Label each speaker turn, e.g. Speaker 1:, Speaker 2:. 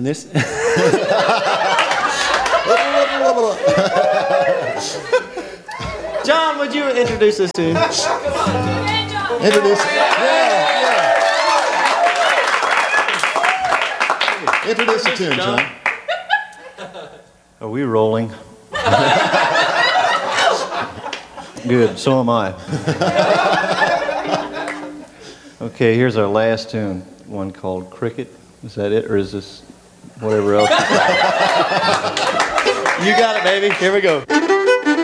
Speaker 1: And this. John, would you introduce this tune?
Speaker 2: Introduce it. Yeah. Introduce the tune, John.
Speaker 1: Are we rolling? Good, so am I. Okay, here's our last tune, one called Cricket. Is that it, or is this whatever else? You got it, baby. Here we go.